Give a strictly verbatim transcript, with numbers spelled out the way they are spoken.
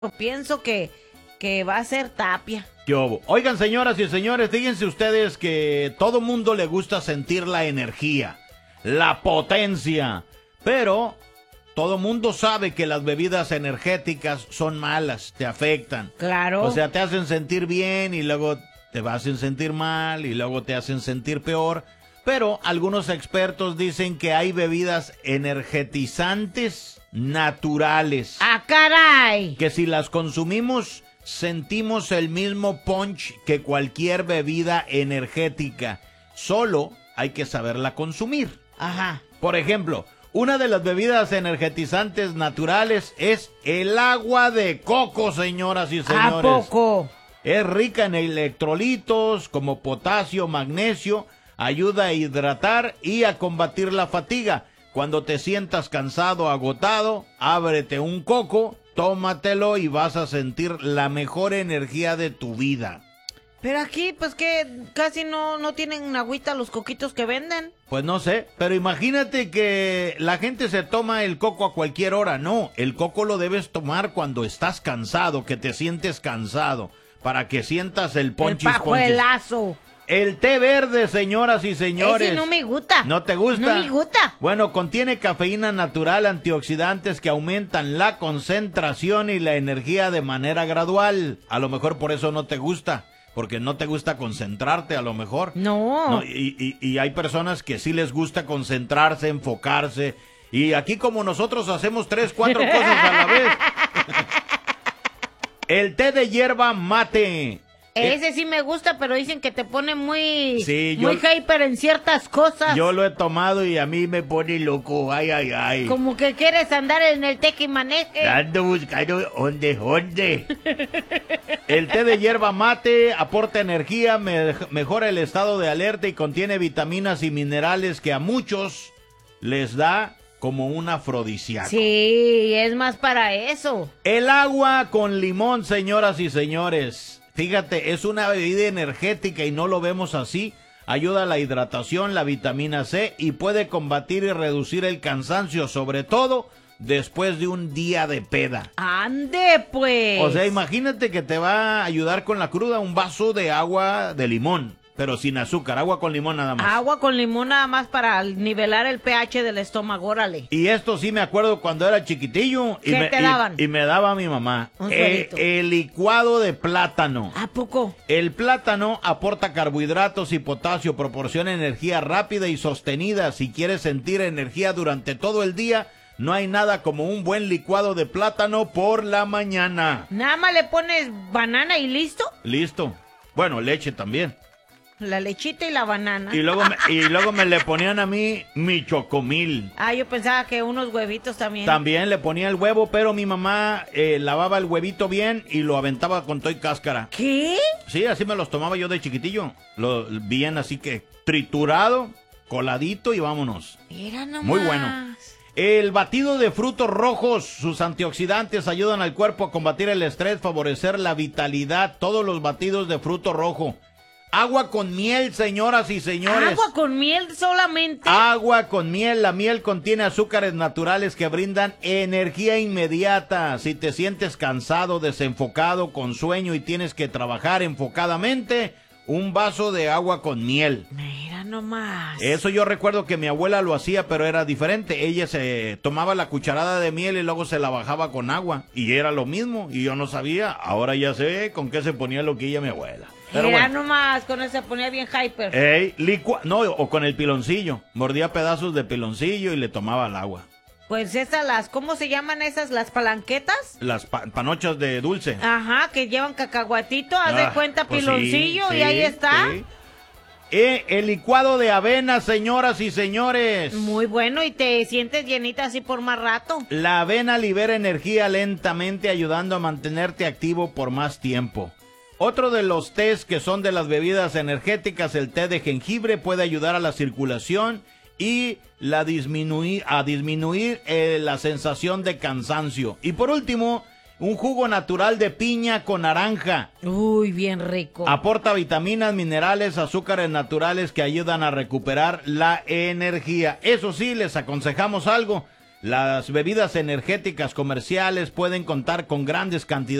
pienso que, que va a ser Tapia. ¿Qué hubo? Oigan, señoras y señores, fíjense ustedes que todo mundo le gusta sentir la energía, la potencia, pero todo mundo sabe que las bebidas energéticas son malas, te afectan. Claro. O sea, te hacen sentir bien y luego te hacen sentir mal y luego te hacen sentir peor. Pero algunos expertos dicen que hay bebidas energetizantes naturales. ¡Ah, caray! Que si las consumimos, sentimos el mismo punch que cualquier bebida energética. Solo hay que saberla consumir. Ajá. Por ejemplo, una de las bebidas energetizantes naturales es el agua de coco, señoras y señores. ¿A poco? Es rica en electrolitos como potasio, magnesio, ayuda a hidratar y a combatir la fatiga. Cuando te sientas cansado, agotado, ábrete un coco, tómatelo y vas a sentir la mejor energía de tu vida. Pero aquí, pues que casi no, no tienen agüita los coquitos que venden. Pues no sé, pero imagínate que la gente se toma el coco a cualquier hora. No, el coco lo debes tomar cuando estás cansado, que te sientes cansado, para que sientas el ponchis El pajuelazo. El té verde, señoras y señores. Ese no me gusta. ¿No te gusta? No me gusta. Bueno, contiene cafeína natural, antioxidantes que aumentan la concentración y la energía de manera gradual. A lo mejor por eso no te gusta, porque no te gusta concentrarte, a lo mejor. No. No, y, y, y hay personas que sí les gusta concentrarse, enfocarse. Y aquí como nosotros hacemos tres, cuatro cosas a la vez. El té de hierba mate. Ese sí me gusta, pero dicen que te pone muy, sí, yo, muy hyper en ciertas cosas. Yo lo he tomado y a mí me pone loco, ay, ay, ay. Como que quieres andar en el tequimaneje. Ando buscando dónde, dónde. El té de hierba mate aporta energía, me, mejora el estado de alerta y contiene vitaminas y minerales que a muchos les da como un afrodisíaco. Sí, es más para eso. El agua con limón, señoras y señores. Fíjate, es una bebida energética y no lo vemos así. Ayuda a la hidratación, la vitamina C y puede combatir y reducir el cansancio, sobre todo después de un día de peda. ¡Ande, pues! O sea, imagínate que te va a ayudar con la cruda un vaso de agua de limón, pero sin azúcar, agua con limón nada más. Agua con limón nada más para nivelar el pH del estómago, órale. Y esto sí me acuerdo cuando era chiquitillo. Y ¿Qué me, te daban? Y, y me daba mi mamá. Un eh, suerito. el licuado de plátano. ¿A poco? El plátano aporta carbohidratos y potasio, proporciona energía rápida y sostenida. Si quieres sentir energía durante todo el día, no hay nada como un buen licuado de plátano por la mañana. ¿Nada más le pones banana y listo? Listo. Bueno, leche también. La lechita y la banana. Y luego me, y luego me le ponían a mí mi chocomil. Ah, yo pensaba que unos huevitos también. También le ponía el huevo, pero mi mamá eh, lavaba el huevito bien y lo aventaba con todo y cáscara. ¿Qué? Sí, así me los tomaba yo de chiquitillo. Lo, bien así que triturado, coladito y vámonos. Mira nomás. Muy bueno. El batido de frutos rojos, sus antioxidantes ayudan al cuerpo a combatir el estrés, favorecer la vitalidad. Todos los batidos de fruto rojo. Agua con miel, señoras y señores. ¿Agua con miel solamente? Agua con miel. La miel contiene azúcares naturales que brindan energía inmediata. Si te sientes cansado, desenfocado, con sueño y tienes que trabajar enfocadamente, un vaso de agua con miel. Mira nomás. Eso yo recuerdo que mi abuela lo hacía, pero era diferente. Ella se tomaba la cucharada de miel y luego se la bajaba con agua. Y era lo mismo. Y yo no sabía. Ahora ya sé con qué se ponía loquilla mi abuela. Pero Mira bueno. nomás, con eso se ponía bien hyper. Ey, licua... No, o con el piloncillo. Mordía pedazos de piloncillo y le tomaba el agua. Pues esas, las, ¿cómo se llaman esas? ¿Las palanquetas? Las pa panochas de dulce. Ajá, que llevan cacahuatito, haz de Ah, cuenta, pues piloncillo, sí, y ahí sí, está. Sí. Eh, el licuado de avena, señoras y señores. Muy bueno, y te sientes llenita así por más rato. La avena libera energía lentamente, ayudando a mantenerte activo por más tiempo. Otro de los tés que son de las bebidas energéticas, el té de jengibre, puede ayudar a la circulación y la disminuir, a disminuir eh, la sensación de cansancio. Y por último, un jugo natural de piña con naranja. Uy, bien rico. Aporta vitaminas, minerales, azúcares naturales que ayudan a recuperar la energía. Eso sí, les aconsejamos algo. Las bebidas energéticas comerciales pueden contar con grandes cantidades